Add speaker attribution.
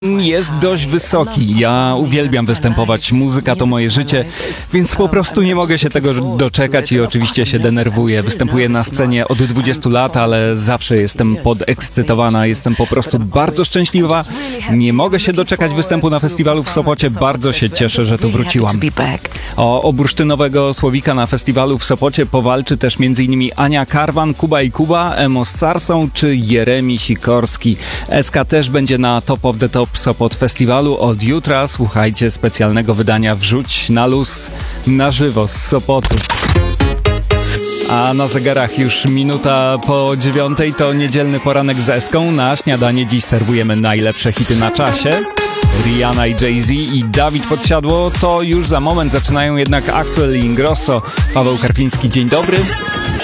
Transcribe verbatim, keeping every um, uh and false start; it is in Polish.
Speaker 1: Jest dość wysoki. Ja uwielbiam występować. Muzyka to moje życie, więc po prostu nie mogę się tego doczekać i oczywiście się denerwuję. Występuję na scenie od dwudziestu lat, ale zawsze jestem podekscytowana. Jestem po prostu bardzo szczęśliwa. Nie mogę się doczekać występu na festiwalu w Sopocie. Bardzo się cieszę, że tu wróciłam. O, o bursztynowego słowika na festiwalu w Sopocie powalczy też m.in. Ania Karwan, Kuba i Kuba, Emo z Sarsą czy Jeremi Sikorski. S K też będzie na Top of the Top Sopot Festiwalu. Od jutra słuchajcie specjalnego wydania Wrzuć na luz na żywo z Sopotu. A na zegarach już minuta po dziewiątej, to niedzielny poranek z Eską. Na śniadanie dziś serwujemy najlepsze hity na czasie. Rihanna i Jay-Z i Dawid Podsiadło. To już za moment zaczynają jednak Axwell i Ingrosso. Paweł Karpiński, dzień dobry.